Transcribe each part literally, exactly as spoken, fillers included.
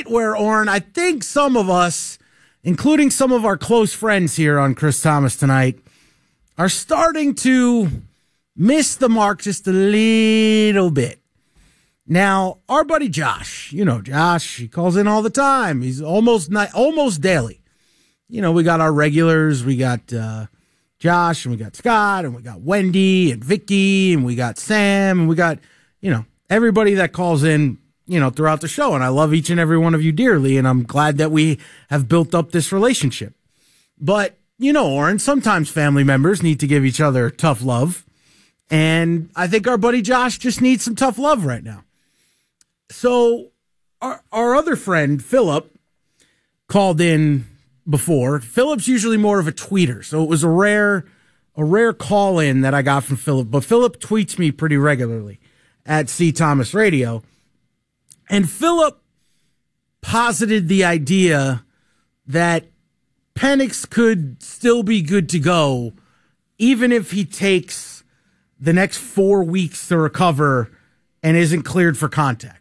point where, Oren, I think some of us, including some of our close friends here on Chris Thomas Tonight, are starting to miss the mark just a little bit. Now, our buddy Josh, you know Josh, he calls in all the time. He's almost not, almost daily. You know, we got our regulars. We got uh, Josh, and we got Scott, and we got Wendy, and Vicky, and we got Sam, and we got, you know, everybody that calls in, you know, throughout the show. And I love each and every one of you dearly, and I'm glad that we have built up this relationship. But, you know, Oren, sometimes family members need to give each other tough love. And I think our buddy Josh just needs some tough love right now. So our our other friend, Philip, called in before. Philip's usually more of a tweeter, so it was a rare a rare call in that I got from Philip. But Philip tweets me pretty regularly at C Thomas Radio. And Philip posited the idea that Penix could still be good to go even if he takes the next four weeks to recover and isn't cleared for contact.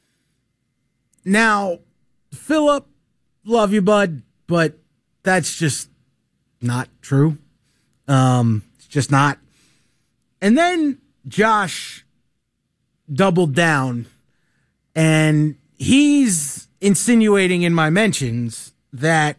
Now, Philip, love you, bud, but that's just not true. Um, it's just not. And then Josh doubled down, and he's insinuating in my mentions that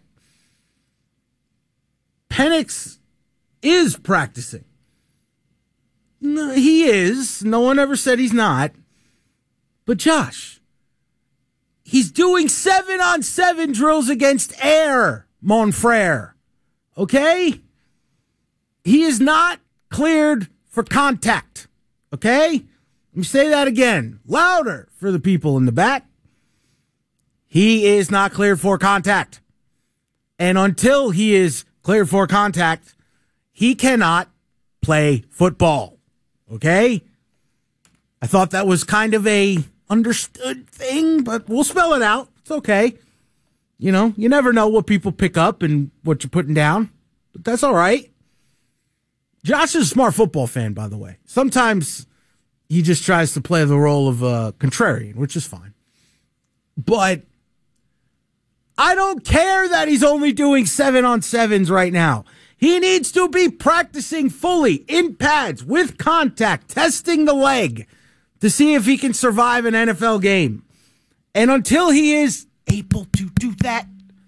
Penix is practicing. No, he is. No one ever said he's not. But Josh, he's doing seven on seven drills against air, mon frere. Okay? He is not cleared for contact. Okay? Let me say that again. Louder for the people in the back. He is not cleared for contact. And until he is cleared for contact, he cannot play football. Okay? I thought that was kind of a understood thing, but we'll spell it out. It's okay. You know, you never know what people pick up and what you're putting down, but that's all right. Josh is a smart football fan, by the way. Sometimes he just tries to play the role of a contrarian, which is fine. But I don't care that he's only doing seven on sevens right now. He needs to be practicing fully in pads with contact, testing the leg to see if he can survive an N F L game. And until he is able to do that,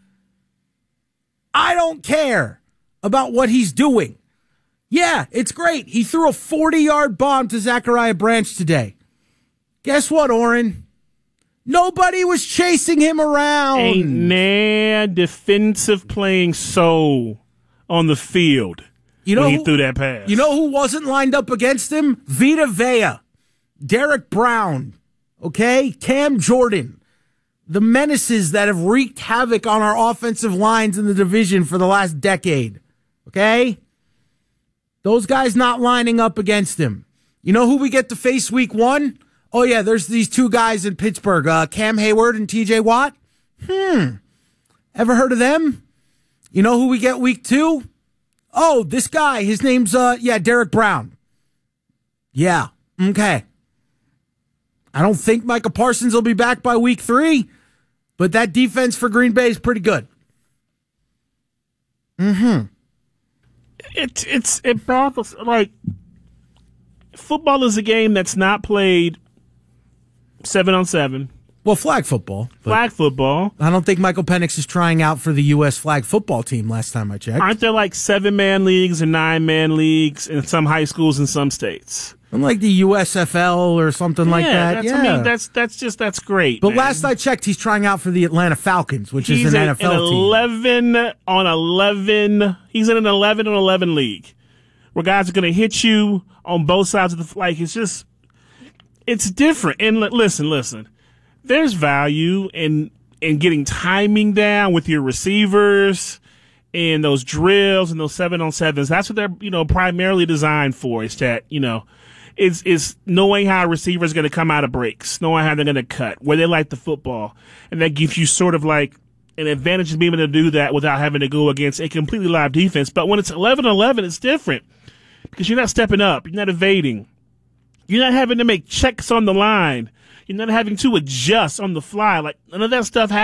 I don't care about what he's doing. Yeah, it's great. He threw a forty-yard bomb to Zachariah Branch today. Guess what, Oren? Nobody was chasing him around. Ain't nah defensive playing soul on the field you know when he who, threw that pass. You know who wasn't lined up against him? Vita Vea, Derek Brown, okay, Cam Jordan, the menaces that have wreaked havoc on our offensive lines in the division for the last decade, okay? Those guys not lining up against him. You know who we get to face week one? Oh, yeah, there's these two guys in Pittsburgh, uh, Cam Hayward and T J Watt. Hmm. Ever heard of them? You know who we get week two? Oh, this guy. His name's, uh, yeah, Derek Brown. Yeah. Okay. I don't think Micah Parsons will be back by week three, but that defense for Green Bay is pretty good. Mm-hmm. It, it's, it boggles, like, football is a game that's not played seven on seven. Well, flag football. Flag football. I don't think Michael Penix is trying out for the U S flag football team last time I checked. Aren't there like seven-man leagues and nine-man leagues in some high schools in some states? Like the U S F L or something yeah, like that. That's, yeah, I mean, that's that's just that's great. But man. last I checked, he's trying out for the Atlanta Falcons, which he's is an a, N F L an team. eleven on eleven. He's in an eleven on eleven league where guys are going to hit you on both sides of the like. It's just it's different. And listen, listen. There's value in in getting timing down with your receivers and those drills and those seven on sevens. That's what they're you know primarily designed for. Is that you know. Is is knowing how a receiver is going to come out of breaks, knowing how they're going to cut, where they like the football, and that gives you sort of like an advantage of being able to do that without having to go against a completely live defense. But when it's eleven on eleven, it's different because you're not stepping up, you're not evading, you're not having to make checks on the line, you're not having to adjust on the fly. Like none of that stuff happens.